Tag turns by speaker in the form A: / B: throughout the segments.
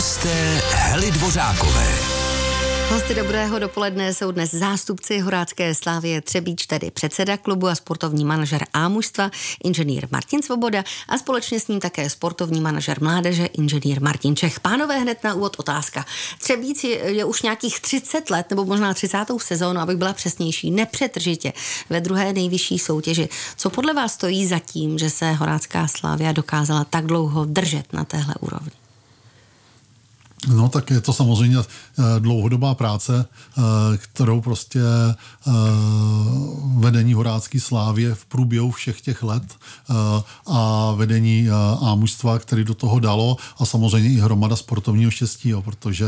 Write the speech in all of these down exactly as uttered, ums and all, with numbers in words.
A: Hosté Hely Dvořákové.
B: Hosty dobrého dopoledne jsou dnes zástupci Horácké Slávie Třebíč, tedy předseda klubu a sportovní manažer A mužstva, inženýr Martin Svoboda a společně s ním také sportovní manažer mládeže, inženýr Martin Čech. Pánové, hned na úvod otázka. Třebíč je, je už nějakých třicet let, nebo možná třicátou sezónu, abych byla přesnější, nepřetržitě ve druhé nejvyšší soutěži. Co podle vás stojí za tím, že se Horácká Slávia dokázala tak dlouho držet na téhle úrovni?
C: No tak je to samozřejmě dlouhodobá práce, kterou prostě vedení Horácké Slávie v průběhu všech těch let a vedení A mužstva, který do toho dalo, a samozřejmě i hromada sportovního štěstí, jo, protože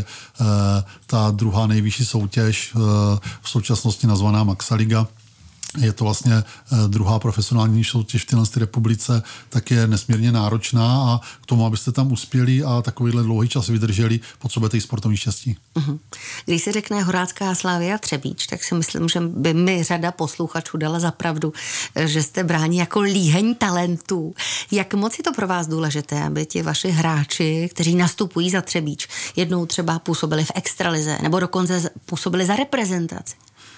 C: ta druhá nejvyšší soutěž v současnosti nazvaná Maxaliga, je to vlastně druhá profesionální soutěž v téhle republice, tak je nesmírně náročná a k tomu, abyste tam uspěli a takovýhle dlouhý čas vydrželi, potřebujete i sportovní štěstí.
B: Uh-huh. Když se řekne Horácká Slávia Třebíč, tak si myslím, že by mi řada posluchačů dala za pravdu, že jste bráni jako líheň talentů. Jak moc je to pro vás důležité, aby ti vaši hráči, kteří nastupují za Třebíč, jednou třeba působili v extralize nebo dokonce působili za reprezentaci?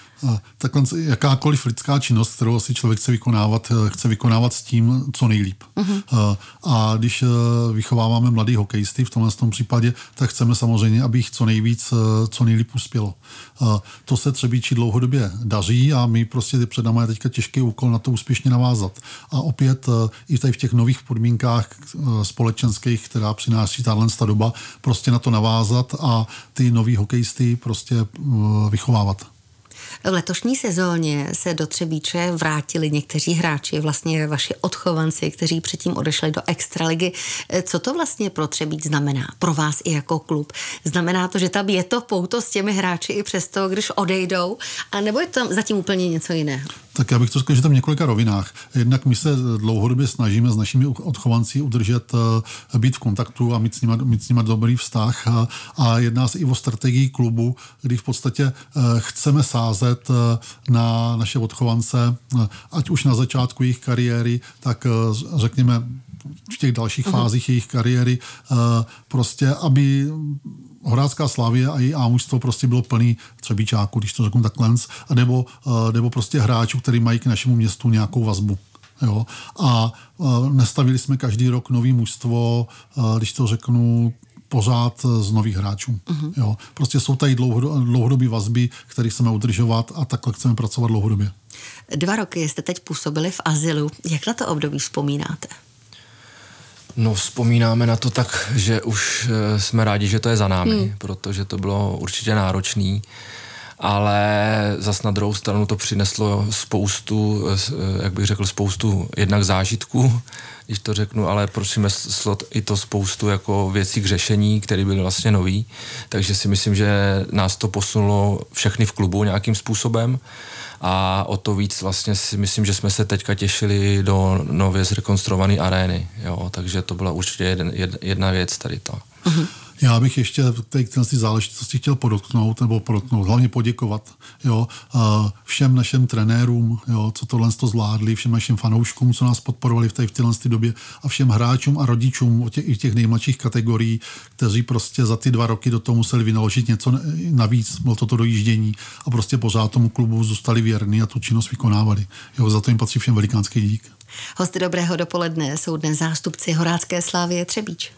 C: Takhle jakákoliv lidská činnost, kterou si člověk chce vykonávat, chce vykonávat s tím, co nejlíp. Uh-huh. A když vychováváme mladý hokejisty v tomhle tom případě, tak chceme samozřejmě, aby jich co nejvíc, co nejlíp uspělo. To se Třebíči dlouhodobě daří a my prostě před námi je teďka těžký úkol na to úspěšně navázat. A opět i tady v těch nových podmínkách společenských, která přináší tato doba, prostě na to navázat a ty nový hokejisty prostě vychovávat.
B: V letošní sezóně se do Třebíče vrátili někteří hráči, vlastně vaši odchovanci, kteří předtím odešli do extraligy. Co to vlastně pro Třebíč znamená? Pro vás i jako klub? Znamená to, že tam je to pouto s těmi hráči i přesto, když odejdou? A nebo je tam zatím úplně něco jiného?
C: Tak já bych to řekl, že tam v několika rovinách. Jednak my se dlouhodobě snažíme s našimi odchovanci udržet, být v kontaktu a mít s nimi, mít s nimi dobrý vztah. A, a jedná se i o strategii klubu, kdy v podstatě chceme sázet na naše odchovance, ať už na začátku jejich kariéry, tak řekněme v těch dalších uh-huh. fázích jejich kariéry, prostě aby Horácká Slávie a její A mužstvo prostě bylo plný Třebíčáků, když to řeknu takhle, nebo, nebo prostě hráčů, který mají k našemu městu nějakou vazbu. Jo? A nestavili jsme každý rok nový mužstvo, když to řeknu, pořád z nových hráčů. Uh-huh. Jo? Prostě jsou tady dlouhodobé vazby, které chceme udržovat a takhle chceme pracovat dlouhodobě.
B: Dva roky jste teď působili v azylu. Jak na to období vzpomínáte?
D: No, vzpomínáme na to tak, že už jsme rádi, že to je za námi, hmm. protože to bylo určitě náročný, ale zas na druhou stranu to přineslo spoustu, jak bych řekl, spoustu jednak zážitků, když to řeknu, ale přineslo i to spoustu jako věcí k řešení, které byly vlastně nový, takže si myslím, že nás to posunulo všechny v klubu nějakým způsobem. A o to víc vlastně si myslím, že jsme se teďka těšili do nově zrekonstruované arény. Jo, takže to byla určitě jeden, jedna věc tady to. Uh-huh.
C: Já bych ještě tady k této záležitosti chtěl podotknout, nebo podotknout, hlavně poděkovat jo, všem našim trenérům, jo, co tohle to zvládli, všem našim fanouškům, co nás podporovali v té, v téhle době a všem hráčům a rodičům těch, i těch nejmladších kategorií, kteří prostě za ty dva roky do toho museli vynaložit něco navíc, bylo to to dojíždění a prostě pořád tomu klubu zůstali věrní a tu činnost vykonávali. Jo, za to jim patří všem velikánský dík.
B: Hosty dobrého dopoledne jsou dnes zástupci Horácké Slávie Třebíč.